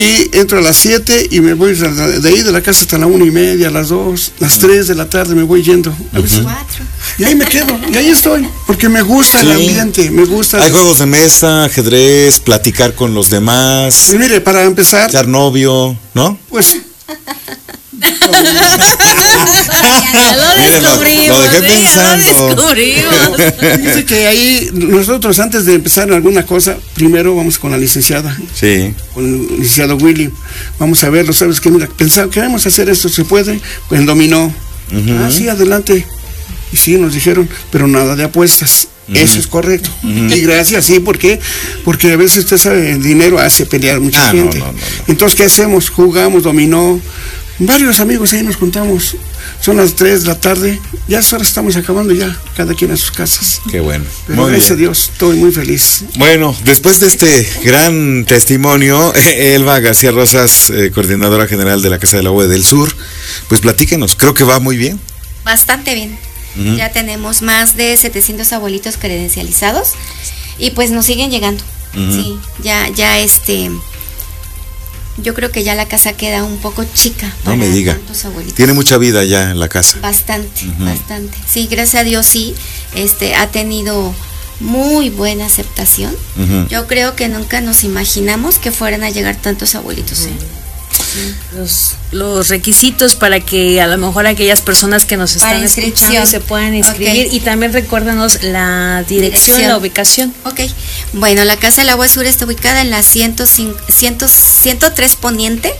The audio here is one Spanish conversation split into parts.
Y entro a las 7 y me voy de ahí de la casa hasta la 1:30, a las 2, las 3 de la tarde me voy yendo. A veces 4. Y ahí me quedo, y ahí estoy, porque me gusta el ambiente, me gusta. Hay juegos de mesa, ajedrez, platicar con los demás. Pues mire, para empezar. Echar novio, ¿no? Pues. Ya lo descubrimos. Lo dejé pensando. Ya lo descubrimos. Dice que ahí nosotros antes de empezar alguna cosa, primero vamos con la licenciada. Sí. Con el licenciado Willy. Vamos a verlo, ¿sabes qué? Mira, queremos hacer esto, ¿se puede? Pues en dominó. Sí, adelante. Y sí, nos dijeron, pero nada de apuestas. Eso es correcto. Y gracias, sí, ¿por qué? Porque a veces usted sabe, el dinero hace pelear a mucha gente. No. Entonces, ¿qué hacemos? Jugamos, dominó. Varios amigos ahí nos juntamos. Son las 3 de la tarde. Ya ahora estamos acabando ya, cada quien a sus casas. Qué bueno. Pero gracias a Dios, estoy muy feliz. Bueno, después de este gran testimonio, Elba García Rosas, coordinadora general de la Casa del Agua del Sur, pues platíquenos, creo que va muy bien. Bastante bien. Ya tenemos más de 700 abuelitos credencializados y pues nos siguen llegando. Sí, ya yo creo que ya la casa queda un poco chica para no me diga. Tantos abuelitos. Tiene mucha vida ya en la casa. Bastante. Sí, gracias a Dios sí, ha tenido muy buena aceptación. Yo creo que nunca nos imaginamos que fueran a llegar tantos abuelitos. Los requisitos para que a lo mejor aquellas personas que nos están escuchando se puedan inscribir. Y también recuérdanos la dirección, la ubicación. Bueno, la Casa del Agua Sur está ubicada en la 103 Poniente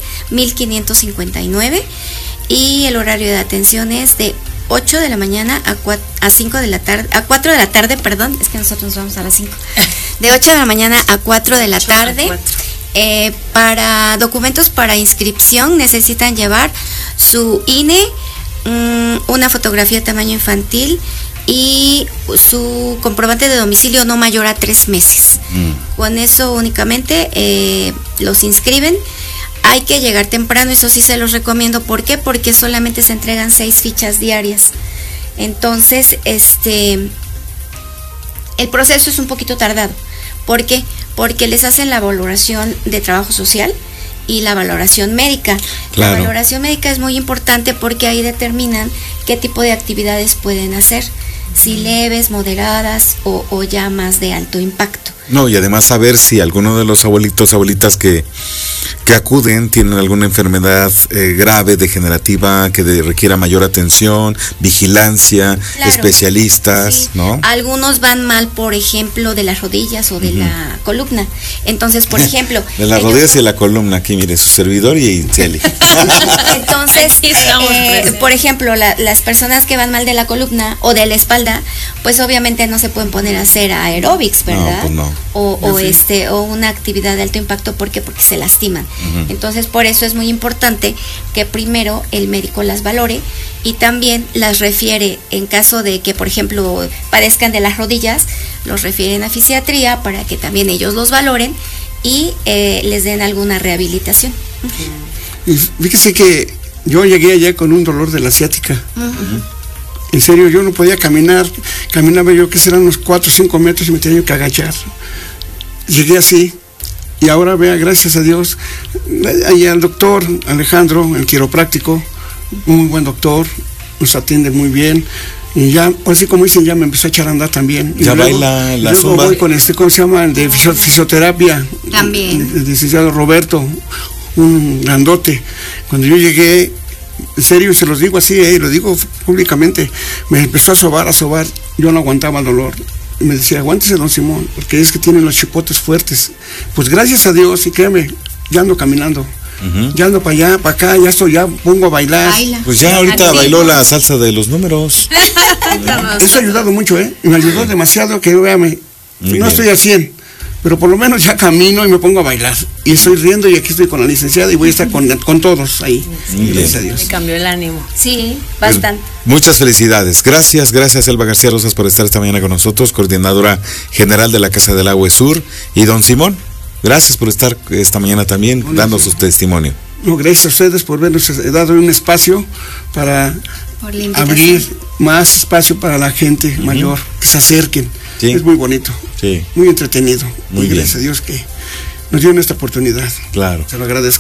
1559 y el horario de atención es de 8 de la mañana a 5 de la tarde, a 4 de la tarde, perdón, es que nosotros nos vamos a las 5. De 8 de la mañana a 4 de la tarde. Para documentos para inscripción necesitan llevar su INE, una fotografía de tamaño infantil y su comprobante de domicilio no mayor a 3 meses. Con eso únicamente los inscriben. Hay que llegar temprano, eso sí se los recomiendo. ¿Por qué? Porque solamente se entregan 6 fichas diarias. Entonces, el proceso es un poquito tardado. ¿Por qué? Porque les hacen la valoración de trabajo social y la valoración médica. Claro. La valoración médica es muy importante porque ahí determinan qué tipo de actividades pueden hacer, si leves, moderadas o ya más de alto impacto. No, y además saber si alguno de los abuelitos, abuelitas que acuden tienen alguna enfermedad grave, degenerativa, que requiera mayor atención, vigilancia, especialistas, sí. ¿no? Algunos van mal, por ejemplo, de las rodillas o de la columna. Entonces, por ejemplo... de las rodillas y de la columna, aquí mire, su servidor y Itzel. Entonces, por ejemplo, las personas que van mal de la columna o de la espalda, pues obviamente no se pueden poner a hacer aeróbics, ¿verdad? No, pues no. O una actividad de alto impacto, ¿por qué? Porque se lastiman. Entonces, por eso es muy importante que primero el médico las valore y también las refiere en caso de que, por ejemplo, padezcan de las rodillas, los refieren a fisiatría para que también ellos los valoren y les den alguna rehabilitación. Y fíjese que yo llegué allá con un dolor de la ciática. En serio, yo no podía caminar, caminaba yo que serán unos 4 o 5 metros y me tenía que agachar. Llegué así, y ahora vea, gracias a Dios, ahí al doctor Alejandro, el quiropráctico, muy buen doctor, nos atiende muy bien, y ya, así como dicen, ya me empezó a echar a andar también. Ya baila la zumba. Voy con ¿cómo se llama? El de fisioterapia. También. El licenciado Roberto, un grandote. Cuando yo llegué, en serio, se los digo así, lo digo públicamente, me empezó a sobar, yo no aguantaba el dolor. Me decía, aguántese, don Simón, porque es que tienen los chipotes fuertes. Pues gracias a Dios, y créeme, ya ando caminando. Ya ando para allá, para acá, ya pongo a bailar. Pues ya ahorita bailó la salsa de los números. Eso ha ayudado mucho, y me ayudó demasiado, que véame, no estoy al 100, pero por lo menos ya camino y me pongo a bailar. Y estoy riendo y aquí estoy con la licenciada y voy a estar con todos ahí. Gracias a Dios. Me cambió el ánimo. Sí, bastante. Muchas felicidades. Gracias Elba García Rosas por estar esta mañana con nosotros, coordinadora general de la Casa del Agua Sur. Y don Simón, gracias por estar esta mañana también dando su testimonio. No, gracias a ustedes por habernos dado un espacio para abrir más espacio para la gente mayor, que se acerquen. Sí. Es muy bonito, muy entretenido. Muy gracias a Dios que nos dieron esta oportunidad. Claro. Se lo agradezco.